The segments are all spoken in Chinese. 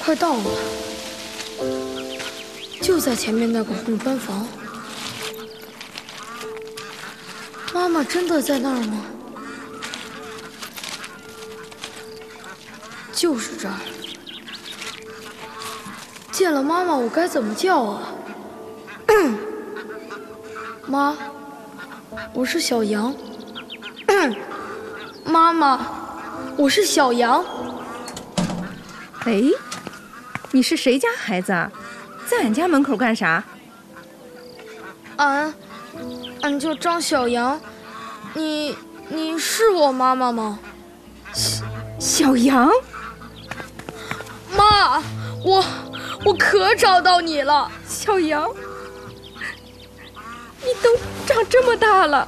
快到了，就在前面那个红砖房。妈妈真的在那儿吗？就是这儿。见了妈妈，我该怎么叫啊？妈，我是小羊。妈妈，我是小羊。 哎，你是谁家孩子啊？在俺家门口干啥？ 俺叫张小羊。你是我妈妈吗？ 小羊？ 妈，我可找到你了。 小羊，你都长这么大了，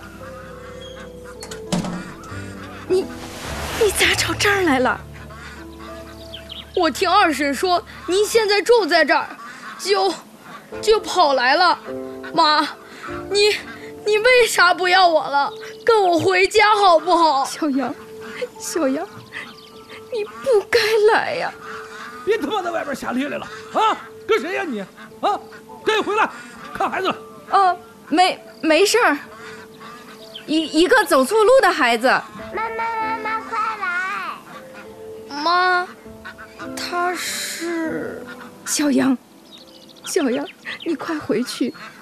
你咋找这儿来了？ 我听二婶说您现在住在这儿，就跑来了。妈，你为啥不要我了？跟我回家好不好？ 小羊，你不该来呀！ 别他妈在外边瞎咧咧了啊！跟谁呀你？啊，赶紧回来看孩子了。 没事儿，一个走错路的孩子。 妈，快来！ 妈，他是小羊，你快回去，